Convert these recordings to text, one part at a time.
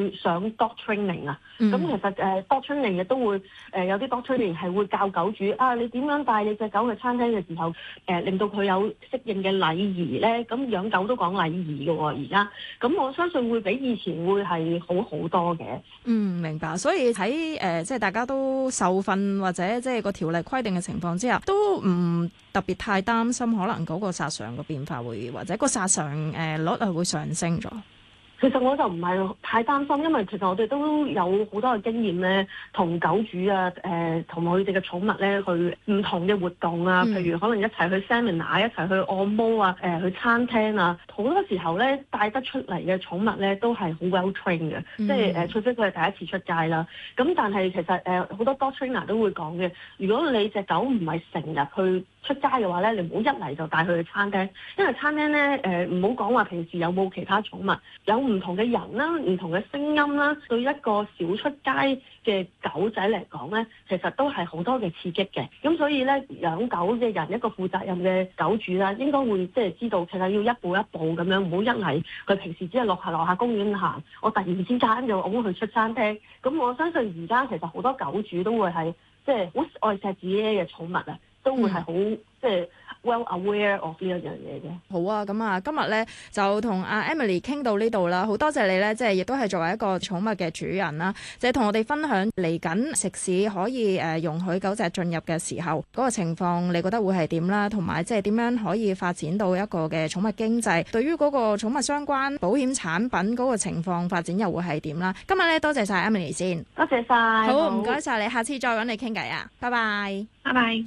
去上 dog training 啊。咁其實dog training 亦都會有啲 dog training 係會教狗主你點樣帶你隻狗去餐廳嘅時候令到佢有適應嘅禮儀咧。咁養狗都講禮儀嘅喎，而家咁我相信會比以前會係好好多嘅。 明白。所以喺即係大家都受訓或者即係個條例規定嘅情況之下，都唔特別太擔心可能嗰個殺傷嘅變化會或者個殺傷率係會上升咗。 其實我就唔係太擔心，因為其實我哋都有好多嘅經驗咧，同狗主同佢哋嘅寵物咧去唔同嘅活動啊，譬如可能一齊去 seminar， 一齊去按摩啊，去餐廳啊，好多時候咧帶得出嚟嘅寵物咧都係好 well trained 嘅，即係除非佢係第一次出街啦。咁但係其實好多 dog trainer 都會講嘅，如果你隻狗唔係成日去出街嘅話咧，你唔好一嚟就帶佢去餐廳，因為餐廳咧唔好講話平時有冇其他寵物，有唔同嘅人啦，唔同嘅聲音啦，對一個少出街嘅狗仔嚟講咧，其實都係好多嘅刺激嘅。咁所以咧，養狗嘅人一個負責任嘅狗主啦，應該會即係知道其實要一步一步咁樣，唔好一嚟佢平時只係落下公園行，我突然之間就㧬佢出餐廳。咁我相信而家其實好多狗主都會係即係好愛錫自己嘅寵物啊，都會係好即係 well aware of 呢一樣嘢嘅。 好啊，咁啊，今日咧就同阿 Emily 傾到呢度啦，好多謝你咧，即係亦都係作為一個寵物嘅主人啦，即係同我哋分享嚟緊食肆可以容許狗隻進入嘅時候嗰個情況，你覺得會係點啦？同埋即係點樣可以發展到一個嘅寵物經濟？對於嗰個寵物相關保險產品嗰個情況發展又會係點啦？今日咧多謝晒 Emily 先， 多謝晒， 好唔該晒你，下次再揾你傾偈啊，拜拜， 拜拜。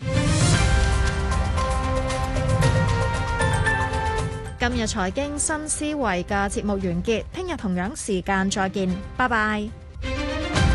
今日財經新思維嘅節目完結，聽日同樣時間再見，拜拜。